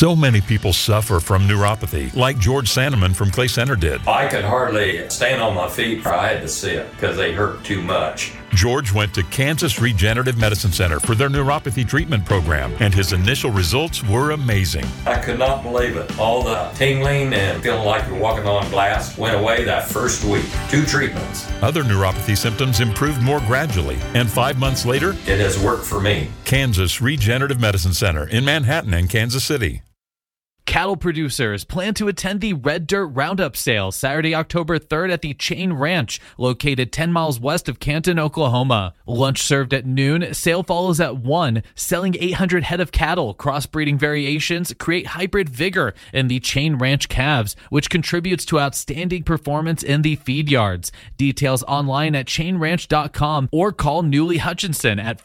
So many people suffer from neuropathy, like George Sandeman from Clay Center did. I could hardly stand on my feet, or I had to sit because they hurt too much. George went to Kansas Regenerative Medicine Center for their neuropathy treatment program, and his initial results were amazing. I could not believe it. All the tingling and feeling like you're walking on glass went away that first week. 2 treatments. Other neuropathy symptoms improved more gradually, and 5 months later, it has worked for me. Kansas Regenerative Medicine Center in Manhattan and Kansas City. Cattle producers plan to attend the Red Dirt Roundup sale Saturday, October 3rd at the Chain Ranch, located 10 miles west of Canton, Oklahoma. Lunch served at noon. Sale follows at 1. Selling 800 head of cattle. Crossbreeding variations create hybrid vigor in the Chain Ranch calves, which contributes to outstanding performance in the feed yards. Details online at chainranch.com or call Newly Hutchinson at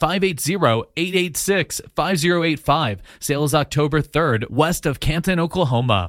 580-886-5085. Sale is October 3rd, west of Canton, Oklahoma.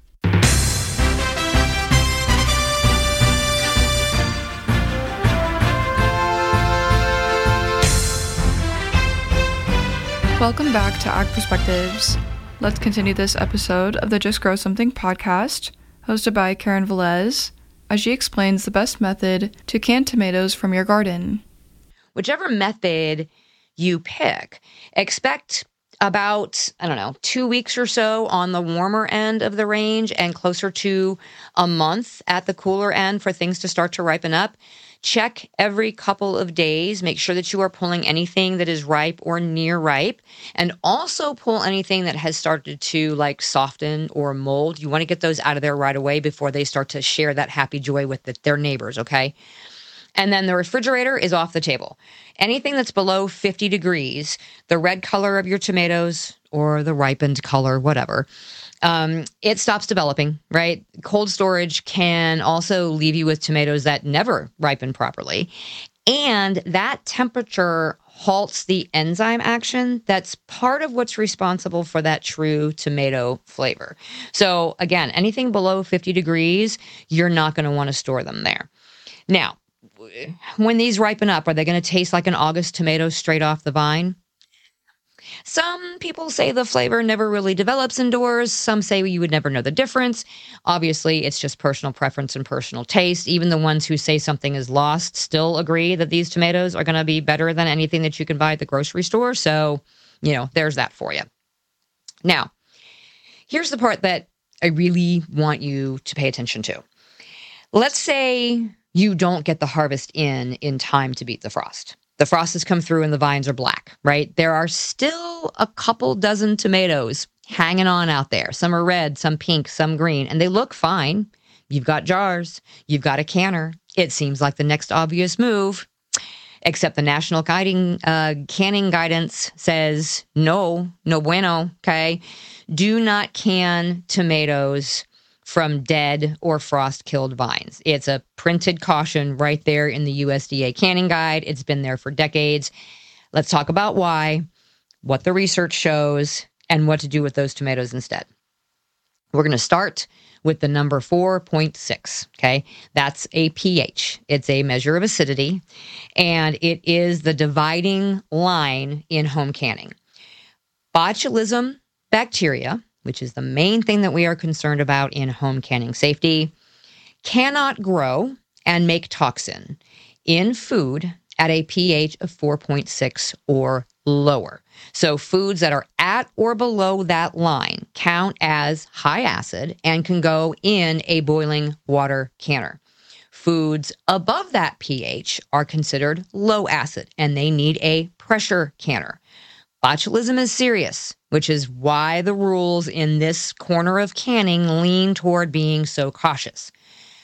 Welcome back to Ag Perspectives. Let's continue this episode of the Just Grow Something podcast, hosted by Karen Velez, as she explains the best method to can tomatoes from your garden. Whichever method you pick, expect about, 2 weeks or so on the warmer end of the range and closer to a month at the cooler end for things to start to ripen up. Check every couple of days. Make sure that you are pulling anything that is ripe or near ripe, and also pull anything that has started to soften or mold. You want to get those out of there right away before they start to share that happy joy with their neighbors, okay? And then the refrigerator is off the table. Anything that's below 50 degrees, the red color of your tomatoes or the ripened color, whatever, it stops developing, right? Cold storage can also leave you with tomatoes that never ripen properly. And that temperature halts the enzyme action that's part of what's responsible for that true tomato flavor. So again, anything below 50 degrees, you're not going to want to store them there. Now, when these ripen up, are they going to taste like an August tomato straight off the vine? Some people say the flavor never really develops indoors. Some say you would never know the difference. Obviously, it's just personal preference and personal taste. Even the ones who say something is lost still agree that these tomatoes are going to be better than anything that you can buy at the grocery store. So, there's that for you. Now, here's the part that I really want you to pay attention to. Let's say you don't get the harvest in time to beat the frost. The frost has come through and the vines are black, right? There are still a couple dozen tomatoes hanging on out there. Some are red, some pink, some green, and they look fine. You've got jars. You've got a canner. It seems like the next obvious move, except the national canning guidance says no bueno, okay? Do not can tomatoes from dead or frost-killed vines. It's a printed caution right there in the USDA canning guide. It's been there for decades. Let's talk about why, what the research shows, and what to do with those tomatoes instead. We're going to start with the number 4.6, okay? That's a pH. It's a measure of acidity, and it is the dividing line in home canning. Botulism bacteria, which is the main thing that we are concerned about in home canning safety, cannot grow and make toxin in food at a pH of 4.6 or lower. So foods that are at or below that line count as high acid and can go in a boiling water canner. Foods above that pH are considered low acid and they need a pressure canner. Botulism is serious, which is why the rules in this corner of canning lean toward being so cautious.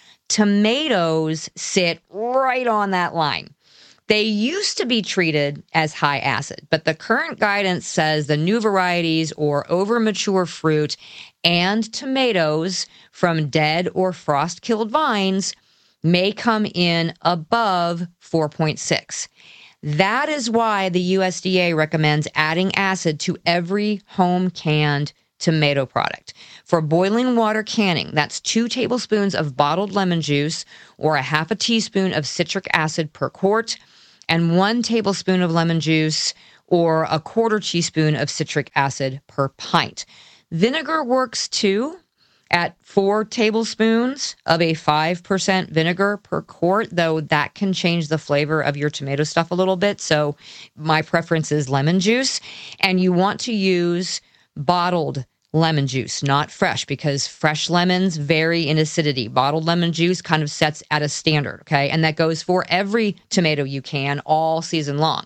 Tomatoes sit right on that line. They used to be treated as high acid, but the current guidance says the new varieties or over-mature fruit and tomatoes from dead or frost-killed vines may come in above 4.6. That is why the USDA recommends adding acid to every home canned tomato product. For boiling water canning, that's 2 tablespoons of bottled lemon juice or a half a teaspoon of citric acid per quart, and 1 tablespoon of lemon juice or a quarter teaspoon of citric acid per pint. Vinegar works too, at 4 tablespoons of a 5% vinegar per quart, though that can change the flavor of your tomato stuff a little bit. So my preference is lemon juice. And you want to use bottled lemon juice, not fresh, because fresh lemons vary in acidity. Bottled lemon juice kind of sets at a standard, okay? And that goes for every tomato you can all season long.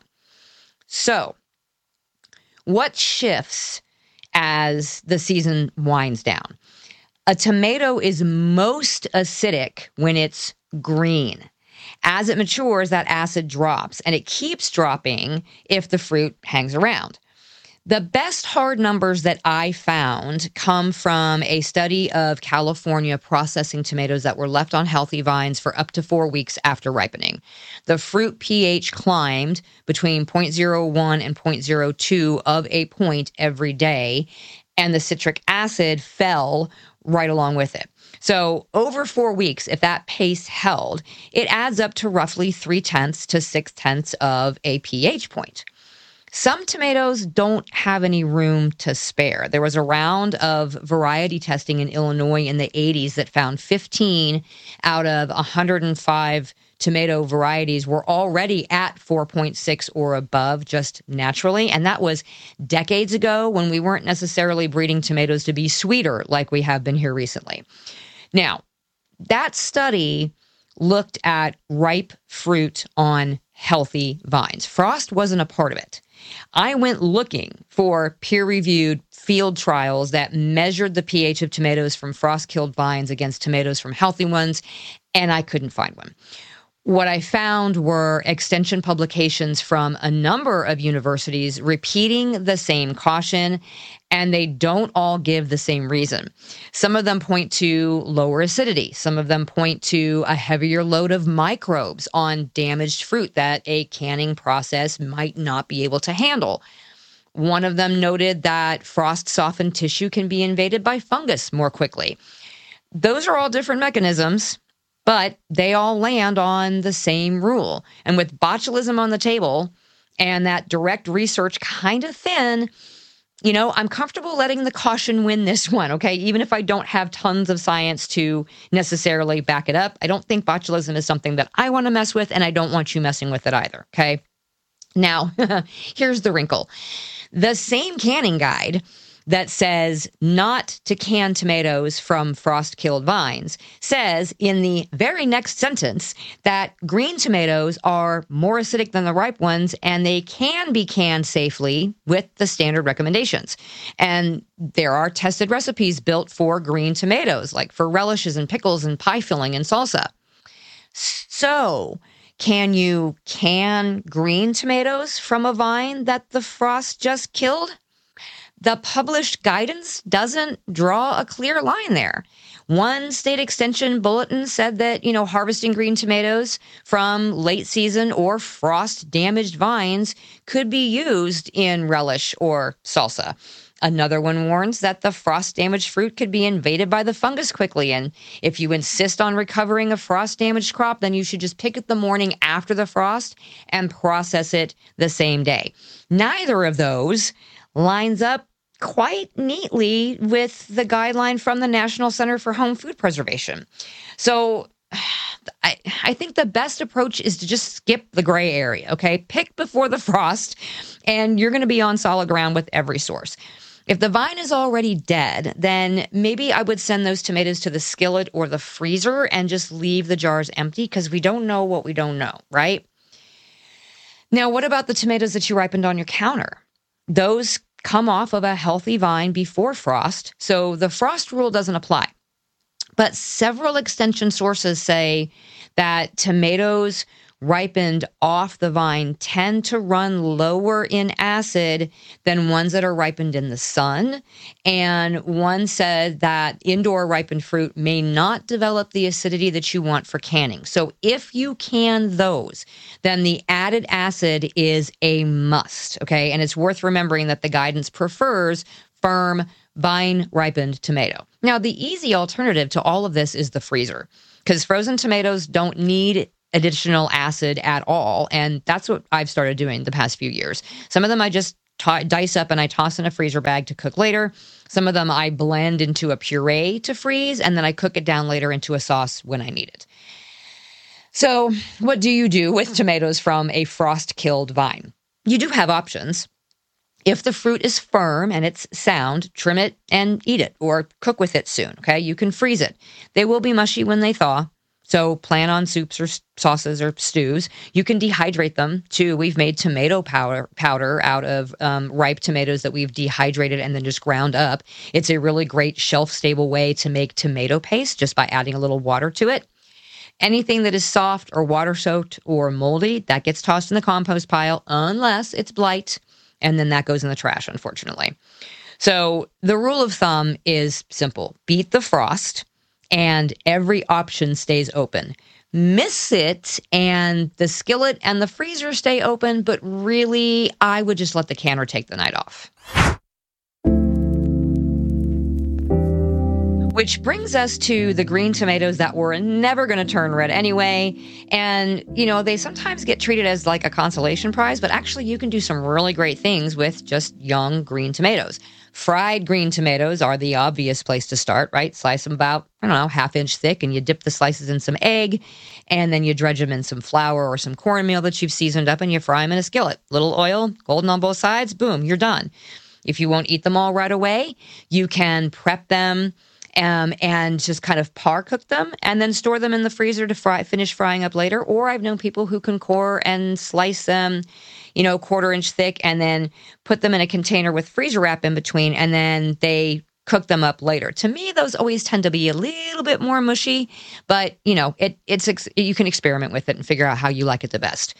So what shifts as the season winds down? A tomato is most acidic when it's green. As it matures, that acid drops, and it keeps dropping if the fruit hangs around. The best hard numbers that I found come from a study of California processing tomatoes that were left on healthy vines for up to 4 weeks after ripening. The fruit pH climbed between 0.01 and 0.02 of a point every day, and the citric acid fell right along with it. So over 4 weeks, if that pace held, it adds up to roughly 0.3 to 0.6 of a pH point. Some tomatoes don't have any room to spare. There was a round of variety testing in Illinois in the 80s that found 15 out of 105 tomato varieties were already at 4.6 or above just naturally. And that was decades ago when we weren't necessarily breeding tomatoes to be sweeter like we have been here recently. Now, that study looked at ripe fruit on healthy vines. Frost wasn't a part of it. I went looking for peer-reviewed field trials that measured the pH of tomatoes from frost-killed vines against tomatoes from healthy ones, and I couldn't find one. What I found were extension publications from a number of universities repeating the same caution, and they don't all give the same reason. Some of them point to lower acidity. Some of them point to a heavier load of microbes on damaged fruit that a canning process might not be able to handle. One of them noted that frost-softened tissue can be invaded by fungus more quickly. Those are all different mechanisms, but they all land on the same rule. And with botulism on the table and that direct research kind of thin, you know, I'm comfortable letting the caution win this one, okay? Even if I don't have tons of science to necessarily back it up, I don't think botulism is something that I want to mess with, and I don't want you messing with it either, okay? Now, here's the wrinkle. The same canning guide that says not to can tomatoes from frost-killed vines says in the very next sentence that green tomatoes are more acidic than the ripe ones, and they can be canned safely with the standard recommendations. And there are tested recipes built for green tomatoes, like for relishes and pickles and pie filling and salsa. So, can you can green tomatoes from a vine that the frost just killed? The published guidance doesn't draw a clear line there. One state extension bulletin said that, harvesting green tomatoes from late season or frost damaged vines could be used in relish or salsa. Another one warns that the frost damaged fruit could be invaded by the fungus quickly. And if you insist on recovering a frost damaged crop, then you should just pick it the morning after the frost and process it the same day. Neither of those lines up quite neatly with the guideline from the National Center for Home Food Preservation. So I think the best approach is to just skip the gray area, okay? Pick before the frost, and you're going to be on solid ground with every source. If the vine is already dead, then maybe I would send those tomatoes to the skillet or the freezer and just leave the jars empty, because we don't know what we don't know, right? Now, what about the tomatoes that you ripened on your counter? Those come off of a healthy vine before frost, so the frost rule doesn't apply. But several extension sources say that tomatoes ripened off the vine tend to run lower in acid than ones that are ripened in the sun. And one said that indoor ripened fruit may not develop the acidity that you want for canning. So if you can those, then the added acid is a must, okay? And it's worth remembering that the guidance prefers firm, vine-ripened tomato. Now, the easy alternative to all of this is the freezer, because frozen tomatoes don't need additional acid at all, and that's what I've started doing the past few years. Some of them I just dice up and I toss in a freezer bag to cook later. Some of them I blend into a puree to freeze, and then I cook it down later into a sauce when I need it. So what do you do with tomatoes from a frost-killed vine? You do have options. If the fruit is firm and it's sound, trim it and eat it or cook with it soon, okay? You can freeze it. They will be mushy when they thaw, so plan on soups or sauces or stews. You can dehydrate them, too. We've made tomato powder out of ripe tomatoes that we've dehydrated and then just ground up. It's a really great shelf-stable way to make tomato paste just by adding a little water to it. Anything that is soft or water-soaked or moldy, that gets tossed in the compost pile unless it's blight, and then that goes in the trash, unfortunately. So the rule of thumb is simple. Beat the frost, and every option stays open. Miss it, and the skillet and the freezer stay open, but really, I would just let the canner take the night off. Which brings us to the green tomatoes that were never going to turn red anyway. And, they sometimes get treated as like a consolation prize, but actually you can do some really great things with just young green tomatoes. Fried green tomatoes are the obvious place to start, right? Slice them about, half-inch thick, and you dip the slices in some egg, and then you dredge them in some flour or some cornmeal that you've seasoned up, and you fry them in a skillet. Little oil, golden on both sides, boom, you're done. If you won't eat them all right away, you can prep them and just kind of par cook them and then store them in the freezer to finish frying up later. Or I've known people who can core and slice them, 1/4 inch thick, and then put them in a container with freezer wrap in between, and then they cook them up later. To me, those always tend to be a little bit more mushy, but you can experiment with it and figure out how you like it the best.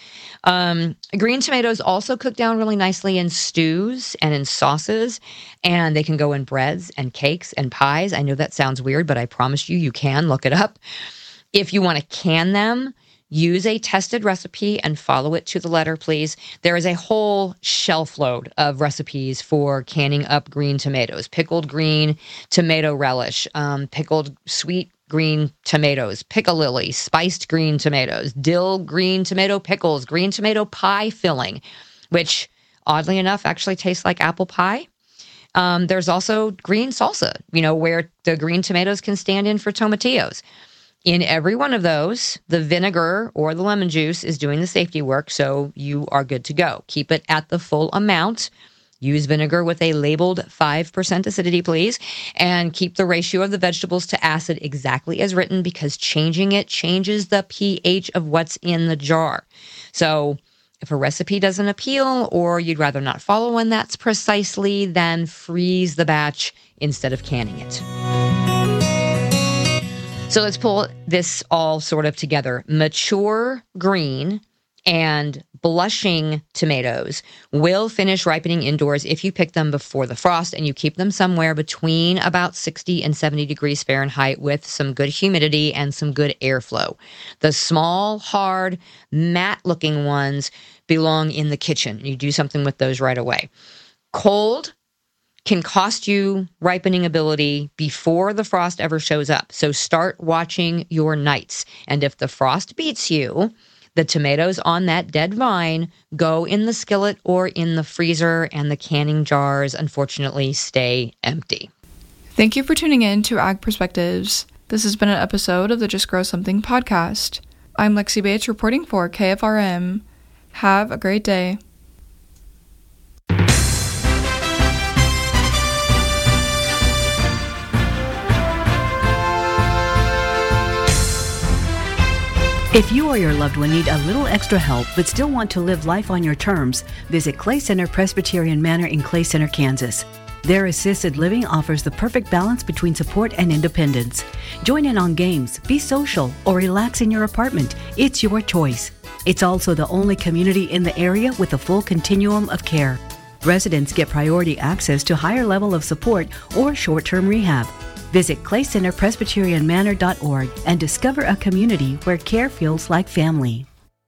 Green tomatoes also cook down really nicely in stews and in sauces, and they can go in breads and cakes and pies. I know that sounds weird, but I promise you can look it up. If you want to can them, use a tested recipe and follow it to the letter, please. There is a whole shelf load of recipes for canning up green tomatoes. Pickled green tomato relish, pickled sweet green tomatoes, piccalilli, spiced green tomatoes, dill green tomato pickles, green tomato pie filling, which oddly enough actually tastes like apple pie. There's also green salsa, where the green tomatoes can stand in for tomatillos. In every one of those, the vinegar or the lemon juice is doing the safety work, so you are good to go. Keep it at the full amount. Use vinegar with a labeled 5% acidity, please, and keep the ratio of the vegetables to acid exactly as written, because changing it changes the pH of what's in the jar. So if a recipe doesn't appeal or you'd rather not follow one that's precisely, then freeze the batch instead of canning it. So let's pull this all sort of together. Mature green and blushing tomatoes will finish ripening indoors if you pick them before the frost and you keep them somewhere between about 60 and 70 degrees Fahrenheit with some good humidity and some good airflow. The small, hard, matte-looking ones belong in the kitchen. You do something with those right away. Cold can cost you ripening ability before the frost ever shows up. So start watching your nights. And if the frost beats you, the tomatoes on that dead vine go in the skillet or in the freezer, and the canning jars, unfortunately, stay empty. Thank you for tuning in to Ag Perspectives. This has been an episode of the Just Grow Something podcast. I'm Lexi Bates reporting for KFRM. Have a great day. If you or your loved one need a little extra help but still want to live life on your terms, visit Clay Center Presbyterian Manor in Clay Center, Kansas. Their assisted living offers the perfect balance between support and independence. Join in on games, be social, or relax in your apartment. It's your choice. It's also the only community in the area with a full continuum of care. Residents get priority access to higher level of support or short-term rehab. Visit claycenterpresbyterianmanor.org and discover a community where care feels like family.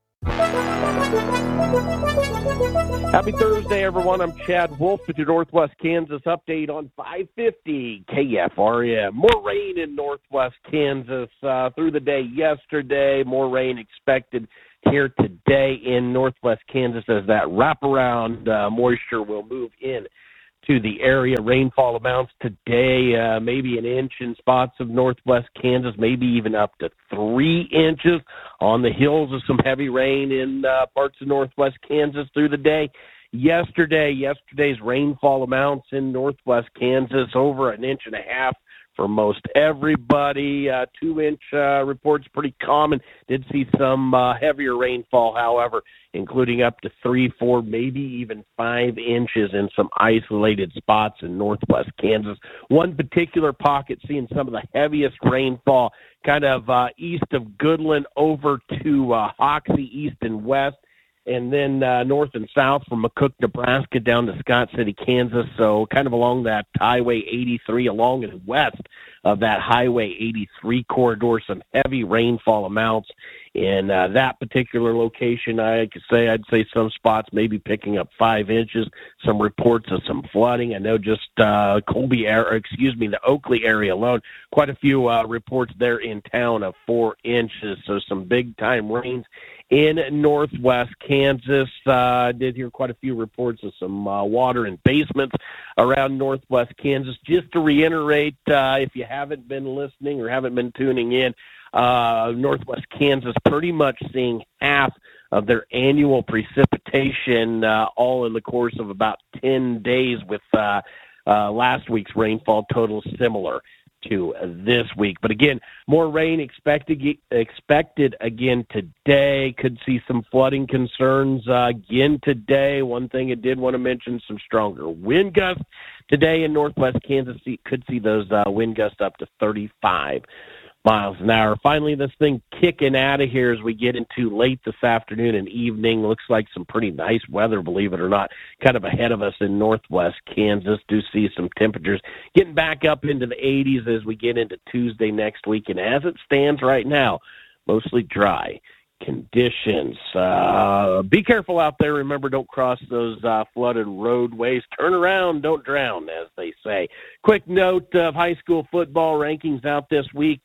Happy Thursday, everyone. I'm Chad Wolf with your Northwest Kansas update on 550 KFRM. More rain in Northwest Kansas through the day yesterday. More rain expected here today in northwest Kansas as that wraparound moisture will move in to the area. Rainfall amounts today, maybe an inch in spots of northwest Kansas, maybe even up to 3 inches on the hills of some heavy rain in parts of northwest Kansas through the day. Yesterday's rainfall amounts in northwest Kansas over an inch and a half for most everybody. 2-inch reports pretty common. Did see some heavier rainfall, however, including up to 3, 4, maybe even 5 inches in some isolated spots in northwest Kansas. One particular pocket seeing some of the heaviest rainfall kind of east of Goodland over to Hoxie, east and west. And then north and south from McCook, Nebraska, down to Scott City, Kansas. So kind of along that Highway 83, along and west of that Highway 83 corridor, some heavy rainfall amounts in that particular location. I'd say some spots maybe picking up 5 inches. Some reports of some flooding. I know just the Oakley area alone, quite a few reports there in town of 4 inches. So some big time rains in northwest Kansas. Did hear quite a few reports of some water in basements around northwest Kansas. Just to reiterate, if you haven't been listening or haven't been tuning in, northwest Kansas pretty much seeing half of their annual precipitation all in the course of about 10 days, with last week's rainfall totals similar to this week. But again, more rain expected again today. Could see some flooding concerns again today. One thing I did want to mention, some stronger wind gusts today in northwest Kansas. Could see those wind gusts up to 35 miles an hour. Finally, this thing kicking out of here as we get into late this afternoon and evening. Looks like some pretty nice weather, believe it or not, kind of ahead of us in northwest Kansas. Do see some temperatures getting back up into the 80s as we get into Tuesday next week. And as it stands right now, mostly dry conditions. Be careful out there. Remember, don't cross those flooded roadways. Turn around, don't drown, as they say. Quick note of high school football rankings out this week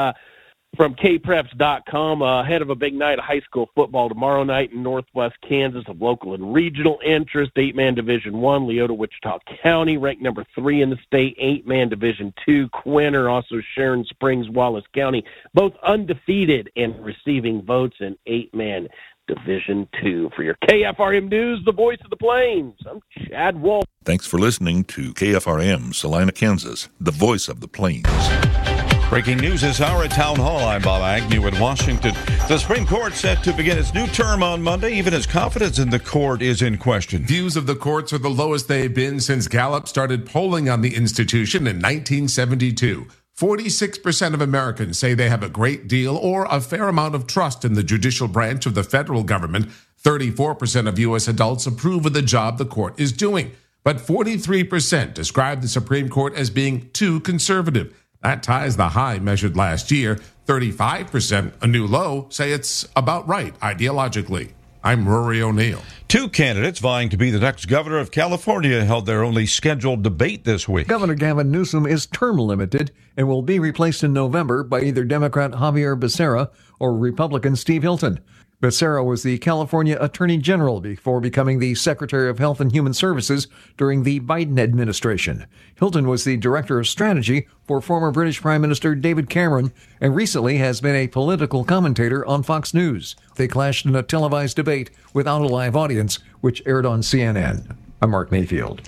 from kpreps.com ahead of a big night of high school football tomorrow night in northwest Kansas of local and regional interest. 8-man Division I, Leota, Wichita County, ranked number 3 in the state. 8-man Division II, Quinter, also Sharon Springs, Wallace County, both undefeated and receiving votes in 8-man Division II. For your KFRM News, the voice of the Plains, I'm Chad Wolf. Thanks for listening to KFRM, Salina, Kansas, the voice of the Plains. Breaking news this hour at Town Hall. I'm Bob Agnew in Washington. The Supreme Court set to begin its new term on Monday, even as confidence in the court is in question. Views of the courts are the lowest they've been since Gallup started polling on the institution in 1972. 46% of Americans say they have a great deal or a fair amount of trust in the judicial branch of the federal government. 34% of U.S. adults approve of the job the court is doing. But 43% describe the Supreme Court as being too conservative. That ties the high measured last year. 35%, a new low, say it's about right ideologically. I'm Rory O'Neill. 2 candidates vying to be the next governor of California held their only scheduled debate this week. Governor Gavin Newsom is term limited and will be replaced in November by either Democrat Javier Becerra or Republican Steve Hilton. Becerra was the California Attorney General before becoming the Secretary of Health and Human Services during the Biden administration. Hilton was the Director of Strategy for former British Prime Minister David Cameron and recently has been a political commentator on Fox News. They clashed in a televised debate without a live audience, which aired on CNN. I'm Mark Mayfield.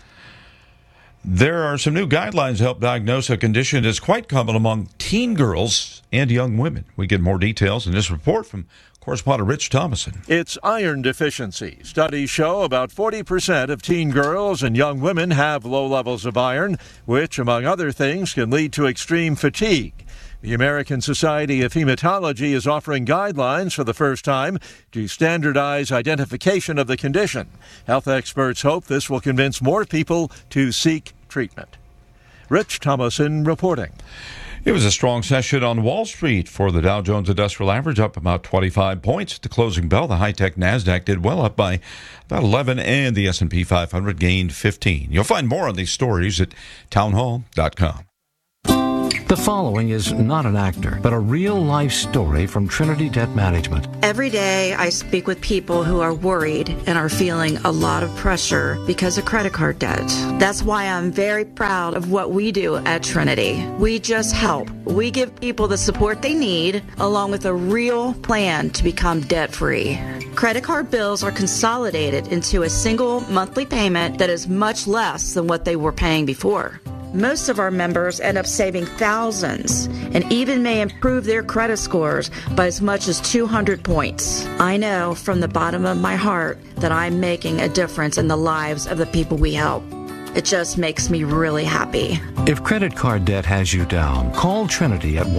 There are some new guidelines to help diagnose a condition that is quite common among teen girls and young women. We get more details in this report from correspondent Rich Thomason. It's iron deficiency. Studies show about 40% of teen girls and young women have low levels of iron, which, among other things, can lead to extreme fatigue. The American Society of Hematology is offering guidelines for the first time to standardize identification of the condition. Health experts hope this will convince more people to seek treatment. Rich Thomason reporting. It was a strong session on Wall Street for the Dow Jones Industrial Average, up about 25 points. At the closing bell, the high-tech NASDAQ did well, up by about 11, and the S&P 500 gained 15. You'll find more on these stories at townhall.com. The The following is not an actor, but a real-life story from Trinity Debt Management. Every day I speak with people who are worried and are feeling a lot of pressure because of credit card debt. That's why I'm very proud of what we do at Trinity. We just help. We give people the support they need, along with a real plan to become debt-free. Credit card bills are consolidated into a single monthly payment that is much less than what they were paying before. Most of our members end up saving thousands and even may improve their credit scores by as much as 200 points. I know from the bottom of my heart that I'm making a difference in the lives of the people we help. It just makes me really happy. If credit card debt has you down, call Trinity at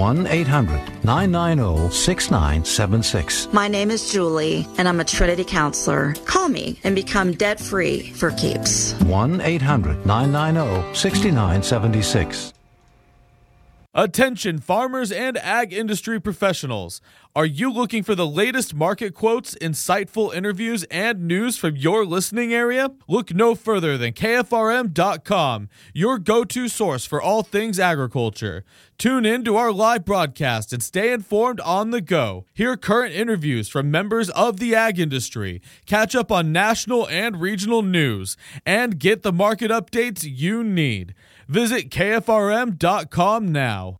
1-800-990-6976. My name is Julie, and I'm a Trinity counselor. Call me and become debt-free for keeps. 1-800-990-6976. Attention farmers and ag industry professionals. Are you looking for the latest market quotes, insightful interviews, and news from your listening area? Look no further than KFRM.com, your go-to source for all things agriculture. Tune in to our live broadcast and stay informed on the go. Hear current interviews from members of the ag industry, catch up on national and regional news, and get the market updates you need. Visit KFRM.com now.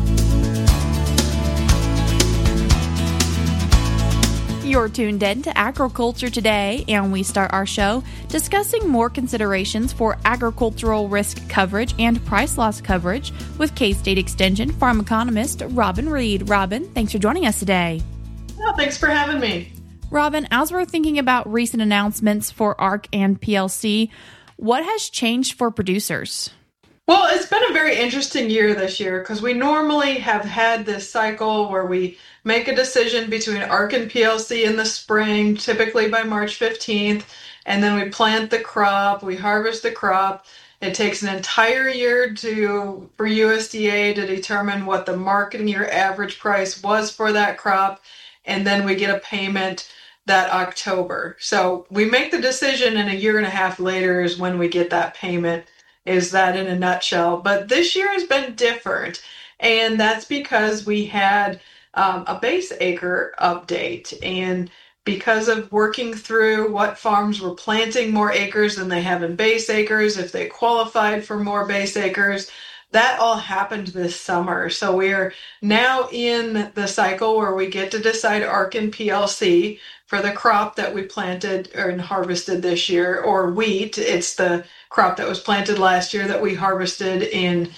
You're tuned in to Agriculture Today, and we start our show discussing more considerations for agricultural risk coverage and price loss coverage with K-State Extension farm economist Robin Reed. Robin, thanks for joining us today. Oh, thanks for having me. Robin, as we're thinking about recent announcements for ARC and PLC, what has changed for producers? Well, it's been a very interesting year this year because we normally have had this cycle where we make a decision between ARC and PLC in the spring, typically by March 15th, and then we plant the crop, we harvest the crop. It takes an entire year for USDA to determine what the marketing year average price was for that crop, and then we get a payment that October. So we make the decision, and a year and a half later is when we get that payment. Is that in a nutshell? But this year has been different, and that's because we had a base acre update, and because of working through what farms were planting more acres than they have in base acres, if they qualified for more base acres, that all happened this summer. So we are now in the cycle where we get to decide ARC and PLC for the crop that we planted and harvested this year, or wheat. It's the crop that was planted last year that we harvested in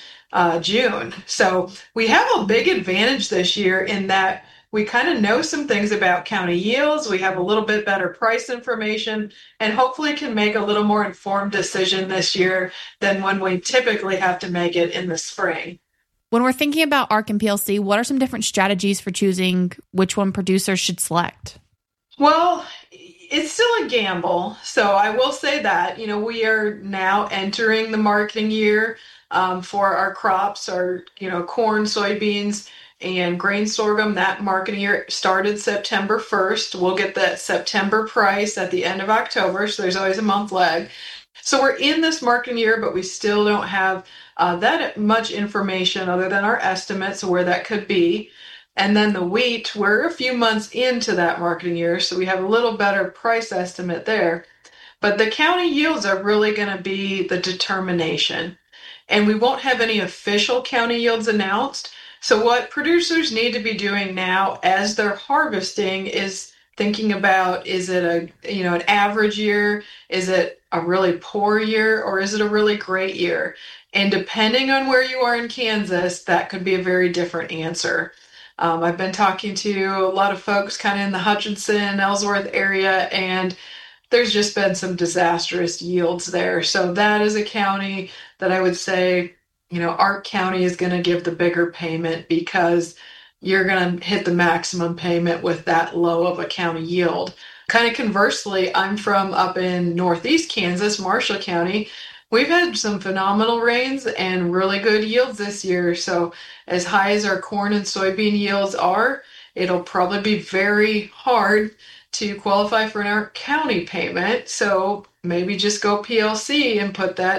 June. So we have a big advantage this year in that we kind of know some things about county yields. We have a little bit better price information, and hopefully can make a little more informed decision this year than when we typically have to make it in the spring. When we're thinking about ARC and PLC, what are some different strategies for choosing which one producers should select? Well, it's still a gamble. So I will say that, we are now entering the marketing year for our crops, our, corn, soybeans, and grain sorghum. That marketing year started September 1st. We'll get that September price at the end of October. So there's always a month lag. So we're in this marketing year, but we still don't have that much information other than our estimates of where that could be. And then the wheat, we're a few months into that marketing year, so we have a little better price estimate there. But the county yields are really going to be the determination. And we won't have any official county yields announced. So what producers need to be doing now as they're harvesting is thinking about, is it an average year? Is it a really poor year? Or is it a really great year? And depending on where you are in Kansas, that could be a very different answer. I've been talking to a lot of folks kind of in the Hutchinson, Ellsworth area, and there's just been some disastrous yields there. So that is a county that I would say, ARC County is going to give the bigger payment because you're going to hit the maximum payment with that low of a county yield. Kind of conversely, I'm from up in northeast Kansas, Marshall County. We've had some phenomenal rains and really good yields this year. So as high as our corn and soybean yields are, it'll probably be very hard to qualify for an ARC County payment. So maybe just go PLC and put that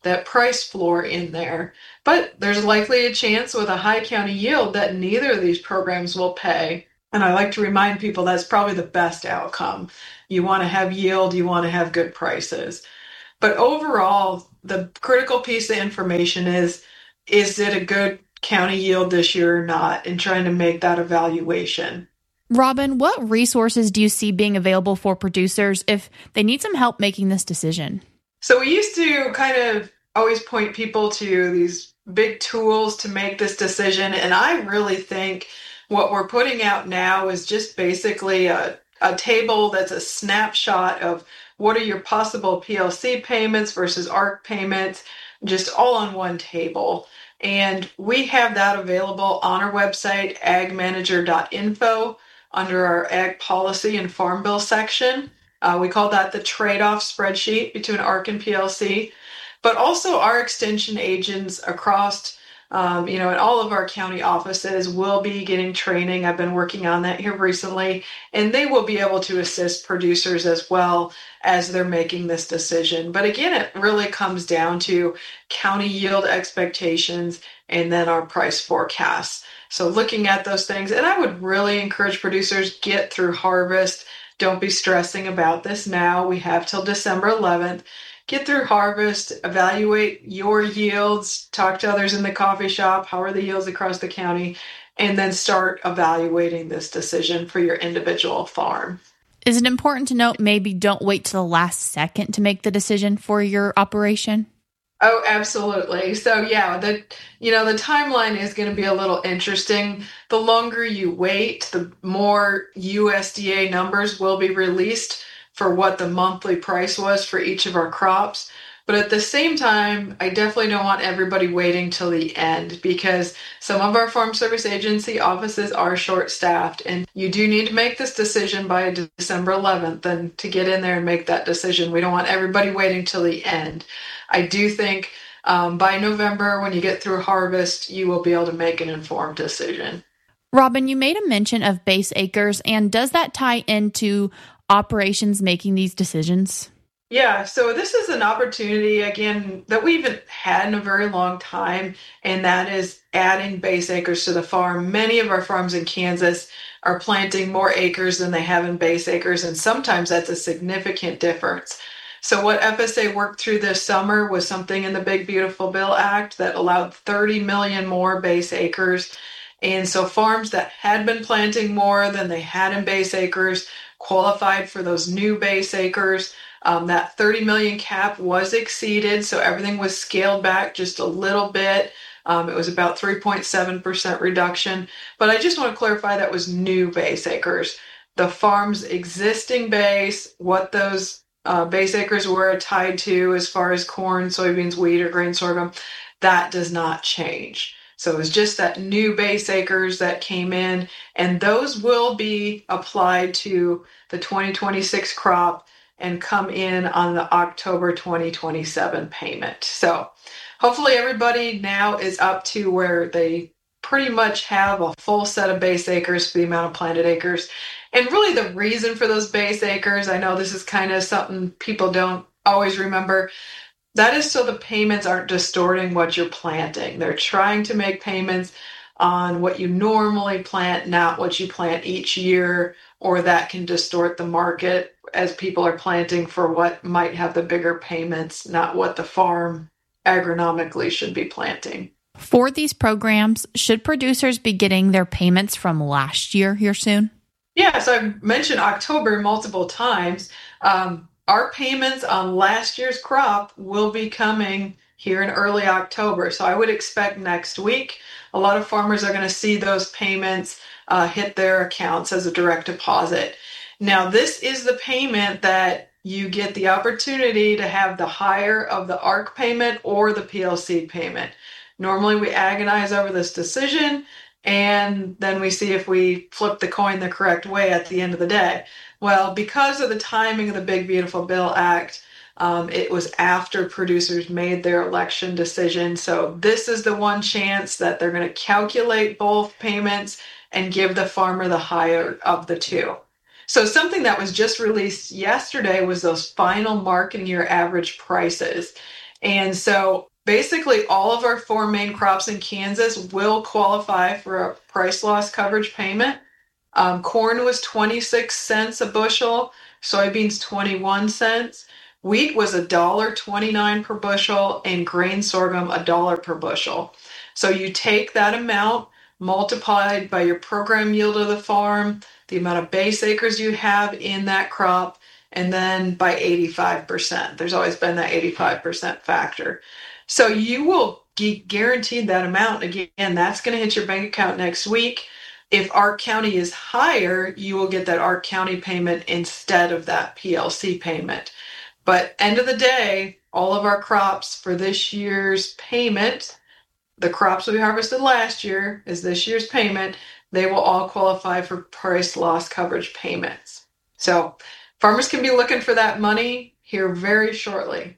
that price floor in there. But there's likely a chance with a high county yield that neither of these programs will pay. And I like to remind people that's probably the best outcome. You want to have yield, you want to have good prices. But overall, the critical piece of information is it a good county yield this year or not, and trying to make that evaluation. Robin, what resources do you see being available for producers if they need some help making this decision? So we used to kind of always point people to these big tools to make this decision. And I really think what we're putting out now is just basically a table that's a snapshot of what are your possible PLC payments versus ARC payments, just all on one table. And we have that available on our website, agmanager.info, under our Ag Policy and Farm Bill section. We call that the trade-off spreadsheet between ARC and PLC. But also our extension agents across, in all of our county offices will be getting training. I've been working on that here recently, and they will be able to assist producers as well as they're making this decision. But again, it really comes down to county yield expectations and then our price forecasts. So looking at those things, and I would really encourage producers, get through harvest. Don't be stressing about this now. We have till December 11th. Get through harvest, evaluate your yields, talk to others in the coffee shop, how are the yields across the county, and then start evaluating this decision for your individual farm. Is it important to note maybe don't wait till the last second to make the decision for your operation? Oh, absolutely. So yeah, the timeline is going to be a little interesting. The longer you wait, the more USDA numbers will be released for what the monthly price was for each of our crops. But at the same time, I definitely don't want everybody waiting till the end, because some of our Farm Service Agency offices are short-staffed, and you do need to make this decision by December 11th and to get in there and make that decision. We don't want everybody waiting till the end. I do think by November, when you get through harvest, you will be able to make an informed decision. Robin, you made a mention of base acres, and does that tie into operations making these decisions? Yeah, so this is an opportunity, again, that we haven't had in a very long time, and that is adding base acres to the farm. Many of our farms in Kansas are planting more acres than they have in base acres, and sometimes that's a significant difference. So what FSA worked through this summer was something in the Big Beautiful Bill Act that allowed 30 million more base acres. And so farms that had been planting more than they had in base acres qualified for those new base acres. That 30 million cap was exceeded, so everything was scaled back just a little bit. It was about 3.7% reduction. But I just want to clarify that was new base acres. The farm's existing base, what those base acres were tied to as far as corn, soybeans, wheat, or grain sorghum, that does not change. So it was just that new base acres that came in, and those will be applied to the 2026 crop and come in on the October 2027 payment. So hopefully everybody now is up to where they pretty much have a full set of base acres for the amount of planted acres. And really the reason for those base acres, I know this is kind of something people don't always remember, that is so the payments aren't distorting what you're planting. They're trying to make payments on what you normally plant, not what you plant each year, or that can distort the market as people are planting for what might have the bigger payments, not what the farm agronomically should be planting. For these programs, should producers be getting their payments from last year here soon? Yeah, so I've mentioned October multiple times. Our payments on last year's crop will be coming here in early October. So I would expect next week, a lot of farmers are going to see those payments hit their accounts as a direct deposit. Now, this is the payment that you get the opportunity to have the higher of the ARC payment or the PLC payment. Normally, we agonize over this decision, and then we see if we flip the coin the correct way at the end of the day. Well, because of the timing of the Big Beautiful Bill Act, it was after producers made their election decision. So this is the one chance that they're going to calculate both payments and give the farmer the higher of the two. So something that was just released yesterday was those final marketing year average prices. And so basically all of our 4 main crops in Kansas will qualify for a price loss coverage payment. Corn was 26 cents a bushel, soybeans 21 cents. Wheat was $1.29 per bushel, and grain sorghum $1 per bushel. So you take that amount multiplied by your program yield of the farm, the amount of base acres you have in that crop, and then by 85%. There's always been that 85% factor. So you will be guaranteed that amount. Again, that's going to hit your bank account next week. If Ark County is higher, you will get that Ark County payment instead of that PLC payment. But end of the day, all of our crops for this year's payment, the crops we harvested last year is this year's payment, they will all qualify for price loss coverage payments. So farmers can be looking for that money here very shortly.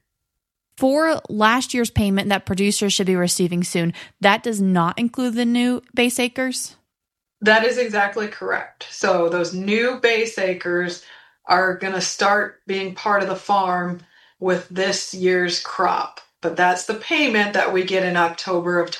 For last year's payment that producers should be receiving soon, that does not include the new base acres? That is exactly correct. So those new base acres are going to start being part of the farm with this year's crop. But that's the payment that we get in October of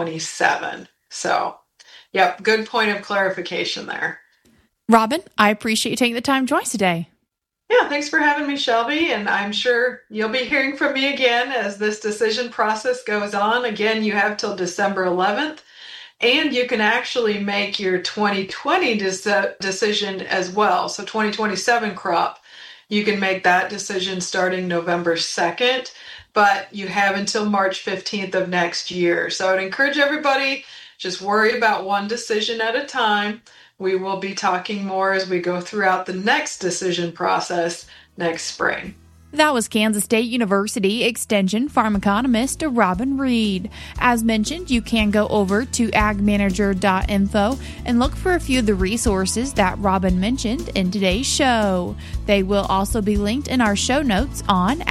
2027. So, yep, good point of clarification there. Robin, I appreciate you taking the time to join us today. Yeah, thanks for having me, Shelby. And I'm sure you'll be hearing from me again as this decision process goes on. Again, you have till December 11th. And you can actually make your 2020 decision as well. So 2027 crop, you can make that decision starting November 2nd. But you have until March 15th of next year. So I would encourage everybody, just worry about one decision at a time. We will be talking more as we go throughout the next decision process next spring. That was Kansas State University Extension Farm Economist Robin Reed. As mentioned, you can go over to agmanager.info and look for a few of the resources that Robin mentioned in today's show. They will also be linked in our show notes on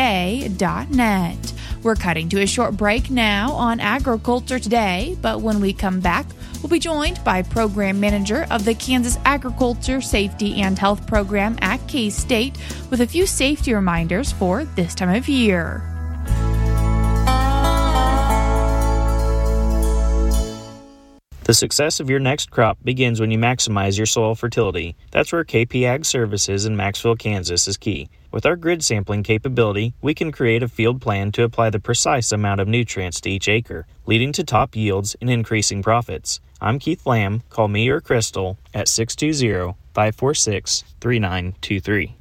agtoday.net. We're cutting to a short break now on Agriculture Today, but when we come back, we'll be joined by Program Manager of the Kansas Agriculture Safety and Health Program at K-State with a few safety reminders for this time of year. The success of your next crop begins when you maximize your soil fertility. That's where KP Ag Services in Maxville, Kansas is key. With our grid sampling capability, we can create a field plan to apply the precise amount of nutrients to each acre, leading to top yields and increasing profits. I'm Keith Lamb. Call me or Crystal at 620-546-3923.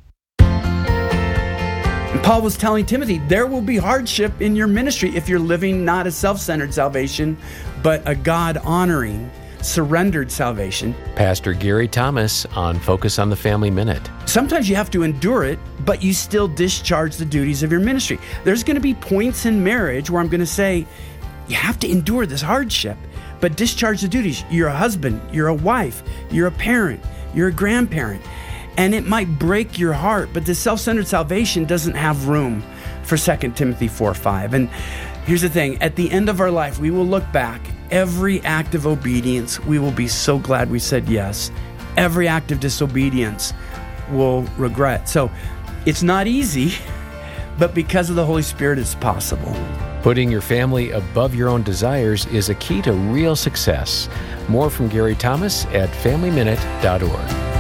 Paul was telling Timothy, there will be hardship in your ministry if you're living not a self-centered salvation, but a God-honoring, surrendered salvation. Pastor Gary Thomas on Focus on the Family Minute. Sometimes you have to endure it, but you still discharge the duties of your ministry. There's going to be points in marriage where I'm going to say, you have to endure this hardship, but discharge the duties. You're a husband, you're a wife, you're a parent, you're a grandparent. And it might break your heart, but the self-centered salvation doesn't have room for 2 Timothy 4:5. And here's the thing, at the end of our life, we will look back. Every act of obedience, we will be so glad we said yes. Every act of disobedience, we'll regret. So it's not easy, but because of the Holy Spirit, it's possible. Putting your family above your own desires is a key to real success. More from Gary Thomas at FamilyMinute.org.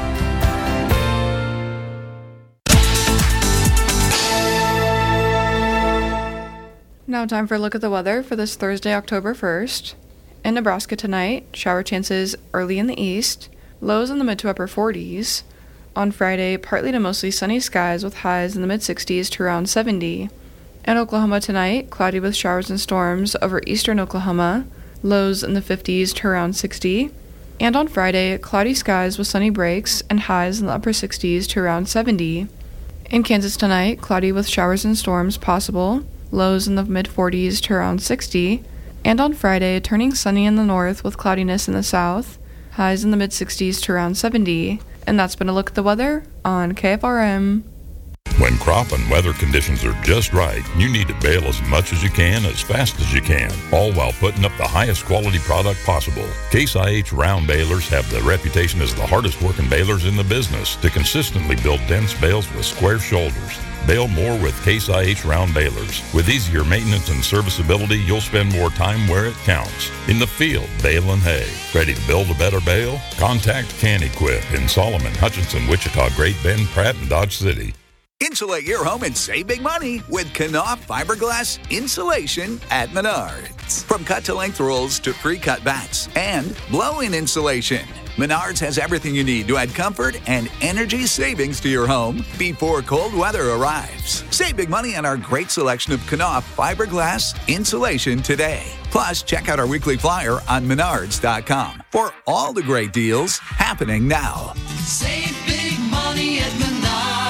Now time for a look at the weather for this Thursday, October 1st. In Nebraska tonight, shower chances early in the east, lows in the mid to upper 40s. On Friday, partly to mostly sunny skies with highs in the mid 60s to around 70. In Oklahoma tonight, cloudy with showers and storms over eastern Oklahoma, lows in the 50s to around 60. And on Friday, cloudy skies with sunny breaks and highs in the upper 60s to around 70. In Kansas tonight, cloudy with showers and storms possible, lows in the mid-40s to around 60, and on Friday, turning sunny in the north with cloudiness in the south, highs in the mid-60s to around 70. And that's been a look at the weather on KFRM. When crop and weather conditions are just right, you need to bale as much as you can, as fast as you can, all while putting up the highest quality product possible. Case IH round balers have the reputation as the hardest working balers in the business to consistently build dense bales with square shoulders. Bale more with Case IH round balers. With easier maintenance and serviceability, you'll spend more time where it counts. In the field, baling hay. Ready to build a better bale? Contact CanEquip in Solomon, Hutchinson, Wichita, Great Bend, Pratt, and Dodge City. Insulate your home and save big money with Knauf fiberglass insulation at Menards. From cut-to-length rolls to pre-cut bats and blow-in insulation, Menards has everything you need to add comfort and energy savings to your home before cold weather arrives. Save big money on our great selection of Knauf fiberglass insulation today. Plus, check out our weekly flyer on Menards.com for all the great deals happening now. Save big money at Menards.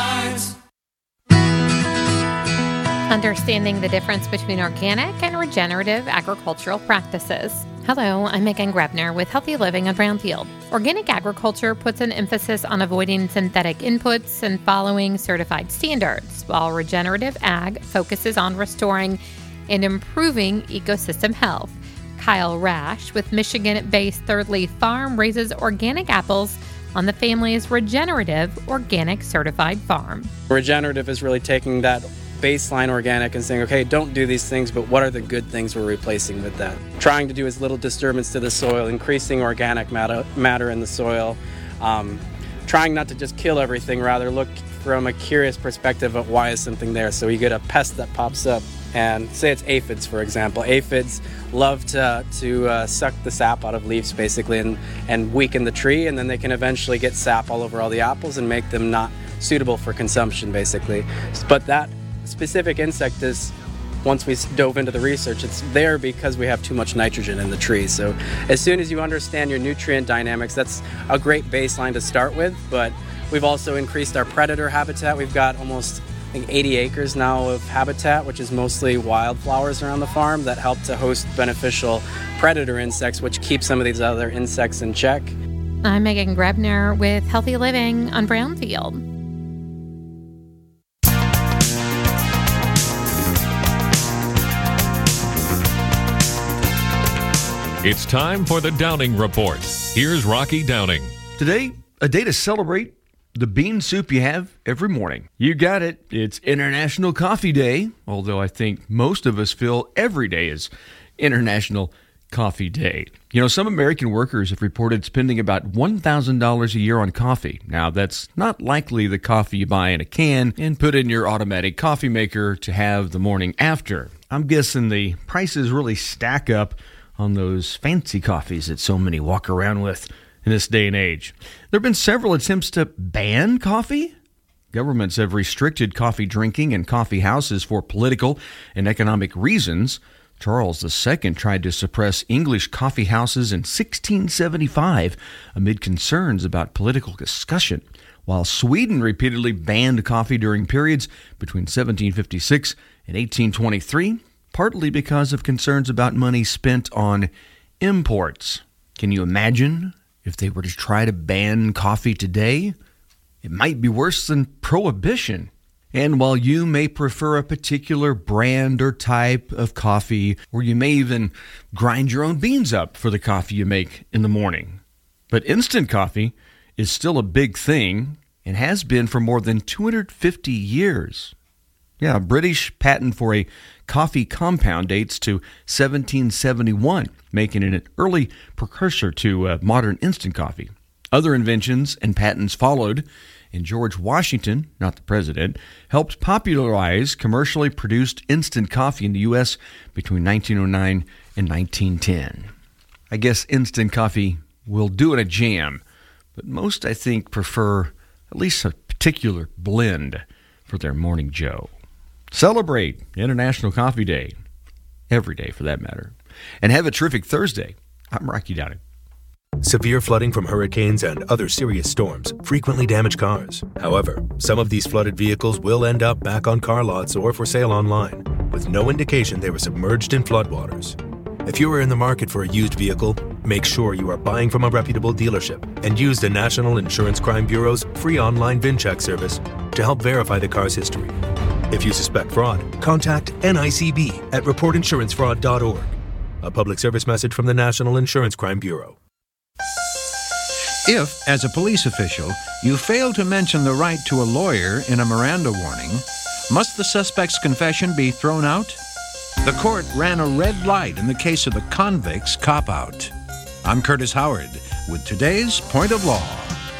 Understanding the difference between organic and regenerative agricultural practices. Hello, I'm Megan Grebner with Healthy Living on Brownfield. Organic agriculture puts an emphasis on avoiding synthetic inputs and following certified standards, while regenerative ag focuses on restoring and improving ecosystem health. Kyle Rash with Michigan-based Third Leaf Farm raises organic apples on the family's regenerative organic certified farm. Regenerative is really taking that baseline organic and saying, okay, don't do these things, but what are the good things we're replacing with that? Trying to do as little disturbance to the soil, increasing organic matter in the soil, trying not to just kill everything, rather look from a curious perspective of why is something there. So you get a pest that pops up, and say it's aphids, for example. Aphids love to suck the sap out of leaves, basically, and weaken the tree, and then they can eventually get sap all over all the apples and make them not suitable for consumption, basically. But that specific insect is, once we dove into the research, it's there because we have too much nitrogen in the tree. So as soon as you understand your nutrient dynamics, that's a great baseline to start with. But we've also increased our predator habitat. We've got almost, I think, 80 acres now of habitat, which is mostly wildflowers around the farm that help to host beneficial predator insects, which keep some of these other insects in check. I'm Megan Grebner with Healthy Living on Brownfield. It's time for the Downing Report. Here's Rocky Downing. Today, a day to celebrate the bean soup you have every morning. You got it. It's International Coffee Day, although I think most of us feel every day is International Coffee Day. You know, some American workers have reported spending about $1,000 a year on coffee. Now, that's not likely the coffee you buy in a can and put in your automatic coffee maker to have the morning after. I'm guessing the prices really stack up on those fancy coffees that so many walk around with in this day and age. There have been several attempts to ban coffee. Governments have restricted coffee drinking in coffee houses for political and economic reasons. Charles II tried to suppress English coffee houses in 1675 amid concerns about political discussion, while Sweden repeatedly banned coffee during periods between 1756 and 1823, partly because of concerns about money spent on imports. Can you imagine if they were to try to ban coffee today? It might be worse than prohibition. And while you may prefer a particular brand or type of coffee, or you may even grind your own beans up for the coffee you make in the morning, but instant coffee is still a big thing and has been for more than 250 years. Yeah, a British patent for a coffee compound dates to 1771, making it an early precursor to modern instant coffee. Other inventions and patents followed, and George Washington, not the president, helped popularize commercially produced instant coffee in the U.S. between 1909 and 1910. I guess instant coffee will do in a jam, but most, I think, prefer at least a particular blend for their morning joe. Celebrate International Coffee Day, every day for that matter, and have a terrific Thursday. I'm Rocky Downing. Severe flooding from hurricanes and other serious storms frequently damage cars. However, some of these flooded vehicles will end up back on car lots or for sale online, with no indication they were submerged in floodwaters. If you are in the market for a used vehicle, make sure you are buying from a reputable dealership and use the National Insurance Crime Bureau's free online VIN check service to help verify the car's history. If you suspect fraud, contact NICB at reportinsurancefraud.org. A public service message from the National Insurance Crime Bureau. If, as a police official, you fail to mention the right to a lawyer in a Miranda warning, must the suspect's confession be thrown out? The court ran a red light in the case of the convict's cop-out. I'm Curtis Howard with today's Point of Law.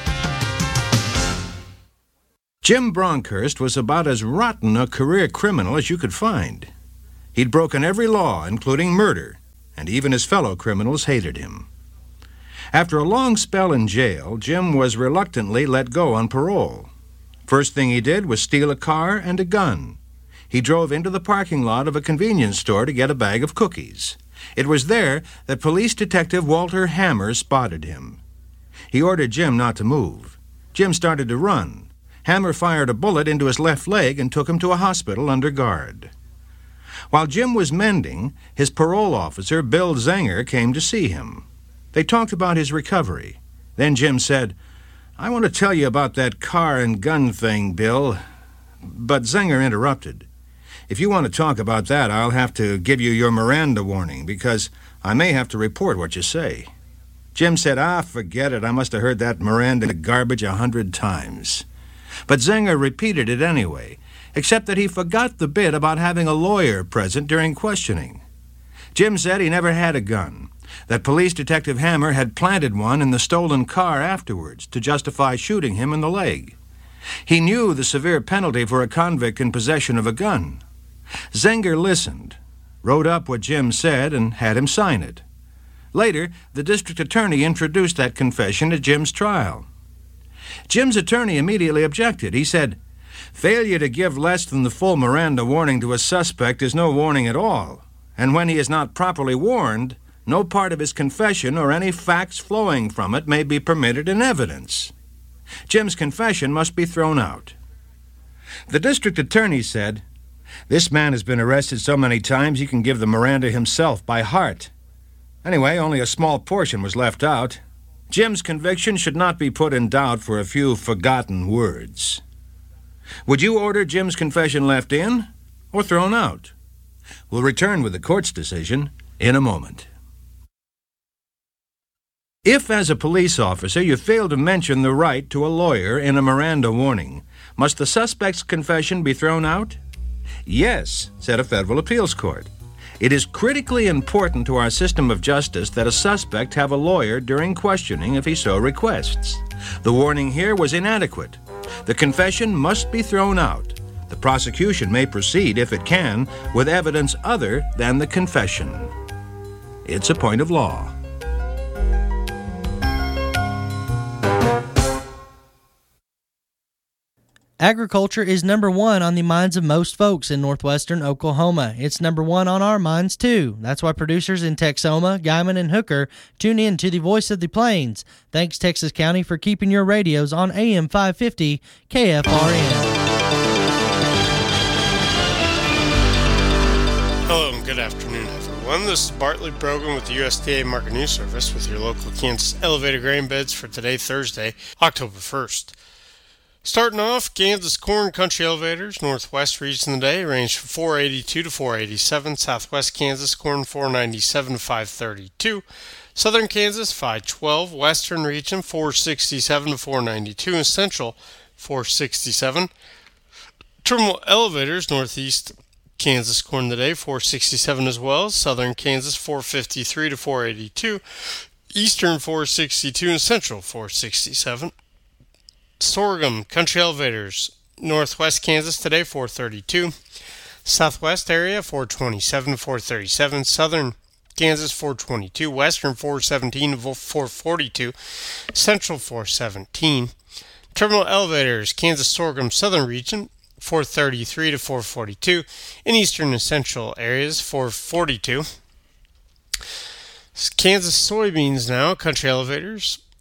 Jim Bronkhurst was about as rotten a career criminal as you could find. He'd broken every law, including murder, and even his fellow criminals hated him. After a long spell in jail, Jim was reluctantly let go on parole. First thing he did was steal a car and a gun. He drove into the parking lot of a convenience store to get a bag of cookies. It was there that police detective Walter Hammer spotted him. He ordered Jim not to move. Jim started to run. Hammer fired a bullet into his left leg and took him to a hospital under guard. While Jim was mending, his parole officer, Bill Zenger, came to see him. They talked about his recovery. Then Jim said, "I want to tell you about that car and gun thing, Bill." But Zenger interrupted. "If you want to talk about that, I'll have to give you your Miranda warning, because I may have to report what you say." Jim said, "Forget it. I must have heard that Miranda garbage 100 times. But Zenger repeated it anyway, except that he forgot the bit about having a lawyer present during questioning. Jim said he never had a gun, that police detective Hammer had planted one in the stolen car afterwards to justify shooting him in the leg. He knew the severe penalty for a convict in possession of a gun. Zenger listened, wrote up what Jim said, and had him sign it. Later, the district attorney introduced that confession at Jim's trial. Jim's attorney immediately objected. He said, "Failure to give less than the full Miranda warning to a suspect is no warning at all, and when he is not properly warned, no part of his confession or any facts flowing from it may be permitted in evidence. Jim's confession must be thrown out." The district attorney said, "This man has been arrested so many times he can give the Miranda himself by heart. Anyway, only a small portion was left out. Jim's conviction should not be put in doubt for a few forgotten words." Would you order Jim's confession left in or thrown out? We'll return with the court's decision in a moment. If, as a police officer, you fail to mention the right to a lawyer in a Miranda warning, must the suspect's confession be thrown out? Yes, said a federal appeals court. It is critically important to our system of justice that a suspect have a lawyer during questioning if he so requests. The warning here was inadequate. The confession must be thrown out. The prosecution may proceed, if it can, with evidence other than the confession. It's a point of law. Agriculture is number one on the minds of most folks in northwestern Oklahoma. It's number one on our minds, too. That's why producers in Texoma, Guymon, and Hooker tune in to the Voice of the Plains. Thanks, Texas County, for keeping your radios on AM 550 KFRN. Hello and good afternoon, everyone. This is Bartley Brogan with the USDA Market News Service with your local Kansas elevated grain beds for today, Thursday, October 1st. Starting off, Kansas corn country elevators, northwest region today, range from 482 to 487. Southwest Kansas corn 497 to 532. Southern Kansas 512. Western region 467 to 492. And central 467. Terminal elevators, northeast Kansas corn today 467 as well. Southern Kansas 453 to 482. Eastern 462 and central 467. Sorghum country elevators, northwest Kansas today 432, southwest area 427 to 437, southern Kansas 422, western 417 to 442, central 417. Terminal elevators, Kansas sorghum southern region 433 to 442, in eastern and central areas 442. Kansas soybeans now, country elevators,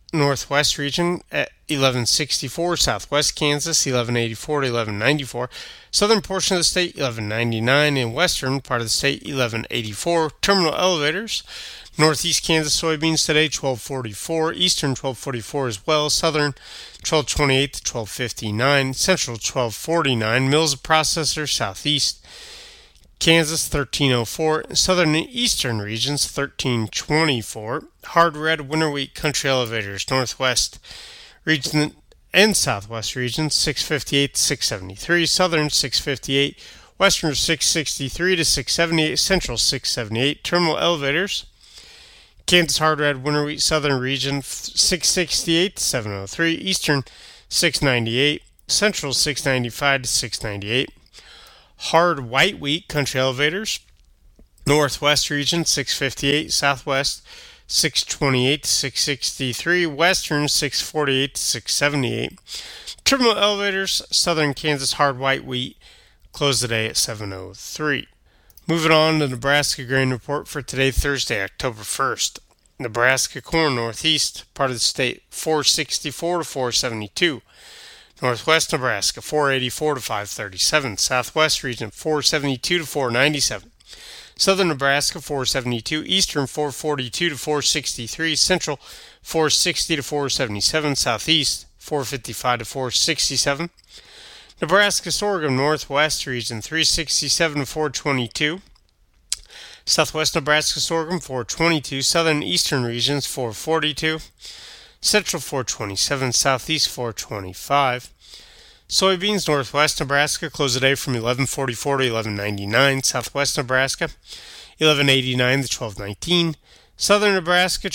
Northwest region at 1164, Southwest Kansas 1184 to 1194, southern portion of the state 1199, and western part of the state 1184. Terminal elevators, Northeast Kansas soybeans today 1244, eastern 1244 as well, southern 1228 to 1259, central 1249, mills of processors southeast Kansas 1304, southern and eastern regions 1324, hard red winter wheat country elevators, northwest region and southwest regions 658 to 673, southern 658, western 663 to 678, central 678, terminal elevators, Kansas hard red winter wheat southern region 668 to 703, eastern 698, central 695 to 698, hard white wheat country elevators, northwest region 658, southwest 628 to 663, western 648 to 678. Terminal elevators, southern Kansas hard white wheat, closed the day at 703. Moving on to Nebraska grain report for today, Thursday, October 1st. Nebraska corn northeast part of the state 464 to 472. Northwest Nebraska 484 to 537. Southwest region 472 to 497. Southern Nebraska 472. Eastern 442 to 463. Central 460 to 477. Southeast 455 to 467. Nebraska sorghum Northwest region 367 to 422. Southwest Nebraska sorghum 422. Southern and Eastern regions 442. Central 427, Southeast 425. Soybeans, Northwest Nebraska, close the day from 1144 to 1199. Southwest Nebraska, 1189 to 1219. Southern Nebraska,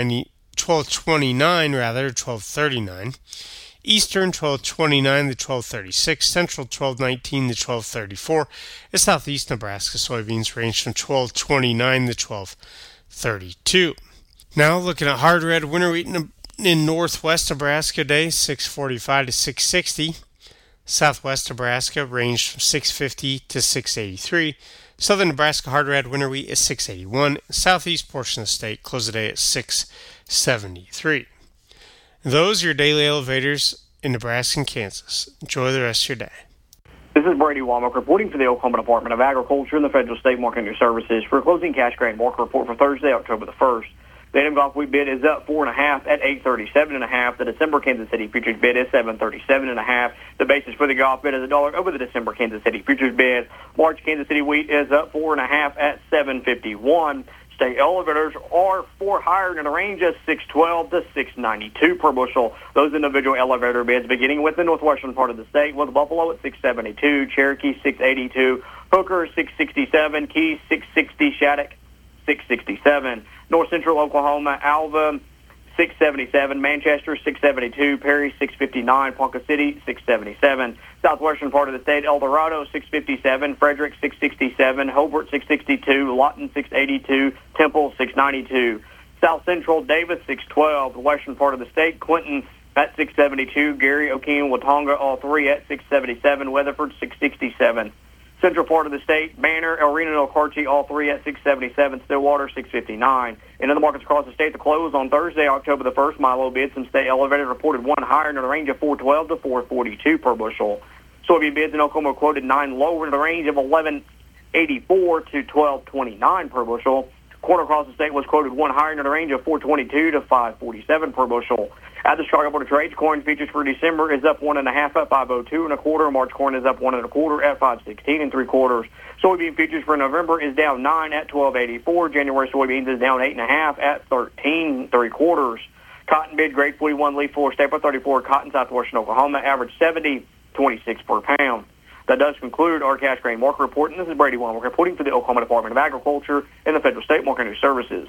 1229 to 1239. Eastern, 1229 to 1236. Central, 1219 to 1234. And Southeast Nebraska soybeans range from 1229 to 1232. Now looking at hard red winter wheat in northwest Nebraska today, 645 to 660. Southwest Nebraska ranged from 650 to 683. Southern Nebraska hard red winter wheat is 681. Southeast portion of the state closed the day at 673. Those are your daily elevators in Nebraska and Kansas. Enjoy the rest of your day. This is Brady Womack reporting for the Oklahoma Department of Agriculture and the Federal State Marketing Services for a closing cash grain market report for Thursday, October the 1st. The Indian Gulf wheat bid is up 4.5 at 837.5. The December Kansas City futures bid is 737.5. The basis for the Gulf bid is $1 over the December Kansas City futures bid. March Kansas City wheat is up 4.5 at 751. State elevators are for higher in a range of 612 to 692 per bushel. Those individual elevator bids beginning with the northwestern part of the state, with Buffalo at 672, Cherokee 682, Hooker 667, Keys 660, Shattuck 667. North Central Oklahoma, Alva 677, Manchester 672, Perry 659, Ponca City 677. Southwestern part of the state, El Dorado 657, Frederick 667, Hobart 662, Lawton 682, Temple 692. South Central, Davis 612. The western part of the state, Clinton at 672, Gary, Okeen, Watonga, all three at 677, Weatherford 667. Central part of the state, Banner, El Reno, and El Carchi, all three at 677, Stillwater 659. In other markets across the state, the close on Thursday, October the 1st, Milo bids and state elevated reported one higher in the range of 412 to 442 per bushel. Soybean bids in Oklahoma quoted 9 lower in the range of 1184 to 1229 per bushel. Corn across the state was quoted one higher in the range of 422 to 547 per bushel. At the Chicago Board of Trade, corn futures for December is up 1.5 at 502 1/4. March corn is up 1 1/4 at 516 3/4. Soybean futures for November is down 9 at 1284. January soybeans is down 8.5 at 13 3/4. Cotton bid grade 41 leaf 4 staple 34 cotton southwestern Oklahoma average 70.26 per pound. That does conclude our cash grain market report, and this is Brady Womack reporting for the Oklahoma Department of Agriculture and the Federal State Marketing Services.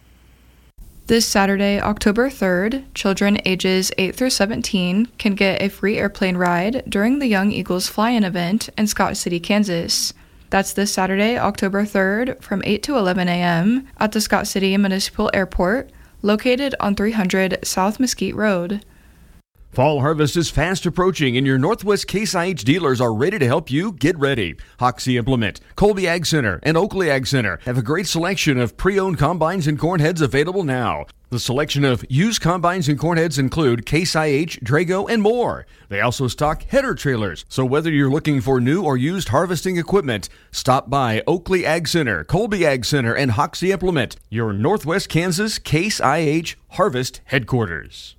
This Saturday, October 3rd, children ages 8 through 17 can get a free airplane ride during the Young Eagles Fly-In event in Scott City, Kansas. That's this Saturday, October 3rd, from 8 to 11 a.m. at the Scott City Municipal Airport, located on 300 South Mesquite Road. Fall harvest is fast approaching, and your Northwest Case IH dealers are ready to help you get ready. Hoxie Implement, Colby Ag Center, and Oakley Ag Center have a great selection of pre-owned combines and corn heads available now. The selection of used combines and corn heads include Case IH, Drago, and more. They also stock header trailers. So whether you're looking for new or used harvesting equipment, stop by Oakley Ag Center, Colby Ag Center, and Hoxie Implement, your Northwest Kansas Case IH Harvest headquarters.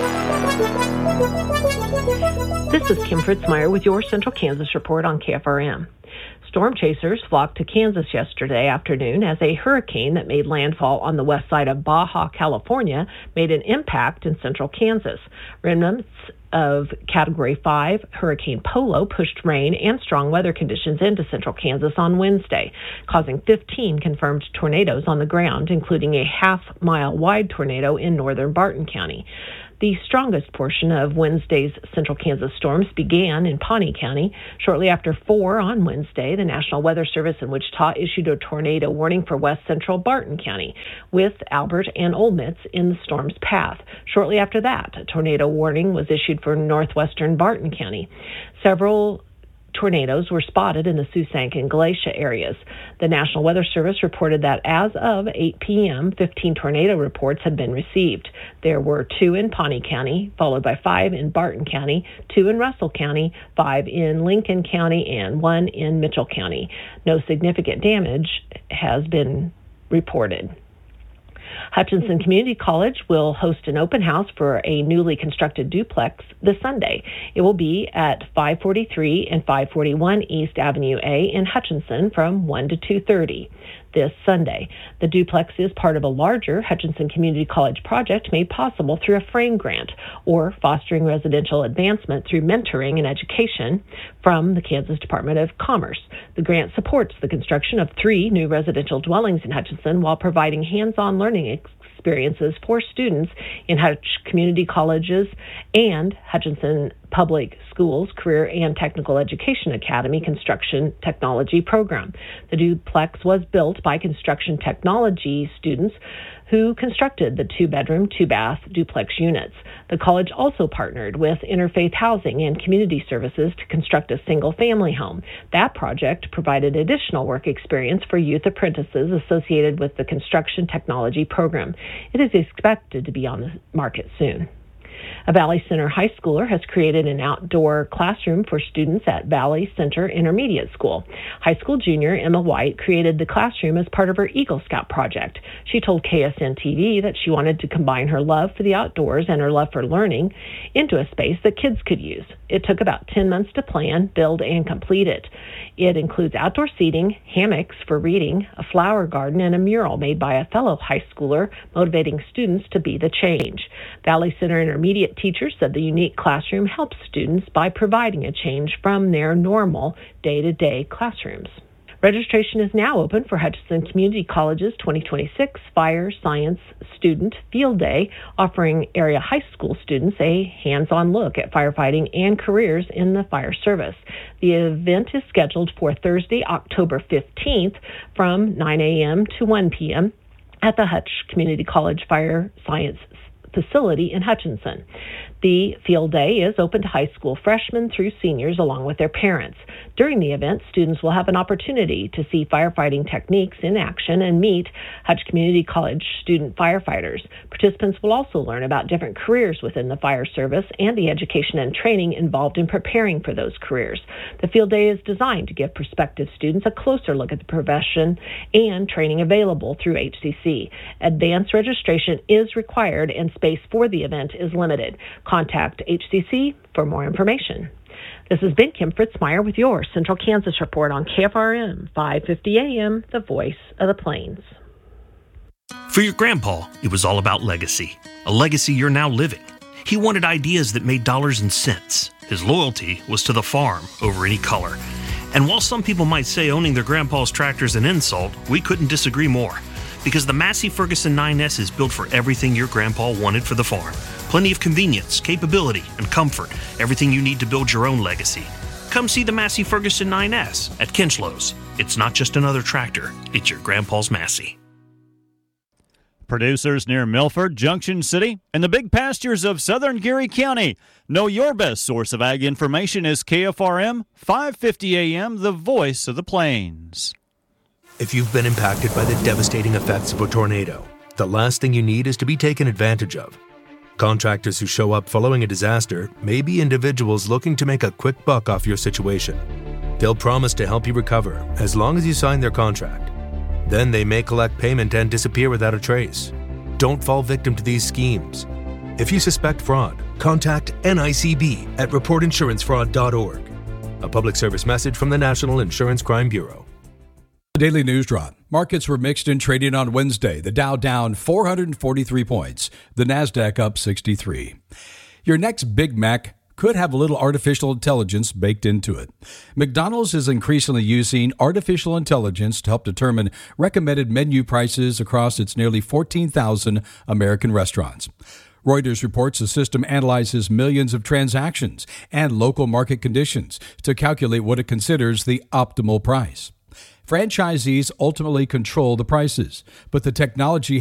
This is Kim Fritzmeyer with your Central Kansas Report on KFRM. Storm chasers flocked to Kansas yesterday afternoon as a hurricane that made landfall on the west side of Baja, California, made an impact in central Kansas. Remnants of Category 5 Hurricane Polo pushed rain and strong weather conditions into central Kansas on Wednesday, causing 15 confirmed tornadoes on the ground, including a half-mile-wide tornado in northern Barton County. The strongest portion of Wednesday's central Kansas storms began in Pawnee County. Shortly after 4 on Wednesday, the National Weather Service in Wichita issued a tornado warning for west central Barton County, with Albert and Olmutz in the storm's path. Shortly after that, a tornado warning was issued for northwestern Barton County. Several tornadoes were spotted in the Susank and Glacier areas. The National Weather Service reported that as of 8 p.m., 15 tornado reports had been received. There were 2 in Pawnee County, followed by 5 in Barton County, 2 in Russell County, 5 in Lincoln County, and 1 in Mitchell County. No significant damage has been reported. Hutchinson Community College will host an open house for a newly constructed duplex this Sunday. It will be at 543 and 541 East Avenue A in Hutchinson from 1 to 2:30 this Sunday. The duplex is part of a larger Hutchinson Community College project made possible through a frame grant, or fostering residential advancement through mentoring and education from the Kansas Department of Commerce. The grant supports the construction of 3 new residential dwellings in Hutchinson while providing hands-on learning experiences for students in Hutch Community Colleges and Hutchinson Public Schools Career and Technical Education Academy Construction Technology Program. The duplex was built by construction technology students who constructed the 2-bedroom, 2-bath duplex units. The college also partnered with Interfaith Housing and Community Services to construct a single-family home. That project provided additional work experience for youth apprentices associated with the construction technology program. It is expected to be on the market soon. A Valley Center high schooler has created an outdoor classroom for students at Valley Center Intermediate School. High school junior Emma White created the classroom as part of her Eagle Scout project. She told KSN-TV that she wanted to combine her love for the outdoors and her love for learning into a space that kids could use. It took about 10 months to plan, build, and complete it. It includes outdoor seating, hammocks for reading, a flower garden, and a mural made by a fellow high schooler motivating students to be the change. Valley Center Intermediate teachers said the unique classroom helps students by providing a change from their normal day-to-day classrooms. Registration is now open for Hutchinson Community College's 2026 Fire Science Student Field Day, offering area high school students a hands-on look at firefighting and careers in the fire service. The event is scheduled for Thursday, October 15th from 9 a.m. to 1 p.m. at the Hutch Community College Fire Science facility in Hutchinson. The field day is open to high school freshmen through seniors along with their parents. During the event, students will have an opportunity to see firefighting techniques in action and meet Hutch Community College student firefighters. Participants will also learn about different careers within the fire service and the education and training involved in preparing for those careers. The field day is designed to give prospective students a closer look at the profession and training available through HCC. Advanced registration is required and space for the event is limited. Contact HCC for more information. This has been Kim Fritzmeyer with your Central Kansas Report on KFRM 550 AM, the voice of the Plains. For your grandpa, it was all about legacy, a legacy you're now living. He wanted ideas that made dollars and cents. His loyalty was to the farm over any color. And while some people might say owning their grandpa's tractor is an insult, we couldn't disagree more. Because the Massey Ferguson 9S is built for everything your grandpa wanted for the farm. Plenty of convenience, capability, and comfort. Everything you need to build your own legacy. Come see the Massey Ferguson 9S at Kinchlows. It's not just another tractor, it's your grandpa's Massey. Producers near Milford, Junction City, and the big pastures of southern Geary County. Know your best source of ag information is KFRM 550 AM, the voice of the Plains. If you've been impacted by the devastating effects of a tornado, the last thing you need is to be taken advantage of. Contractors who show up following a disaster may be individuals looking to make a quick buck off your situation. They'll promise to help you recover as long as you sign their contract. Then they may collect payment and disappear without a trace. Don't fall victim to these schemes. If you suspect fraud, contact NICB at reportinsurancefraud.org. A public service message from the National Insurance Crime Bureau. Daily News Drop. Markets were mixed in trading on Wednesday. The Dow down 443 points. The Nasdaq up 63. Your next Big Mac could have a little artificial intelligence baked into it. McDonald's is increasingly using artificial intelligence to help determine recommended menu prices across its nearly 14,000 American restaurants. Reuters reports the system analyzes millions of transactions and local market conditions to calculate what it considers the optimal price. Franchisees ultimately control the prices, but the technology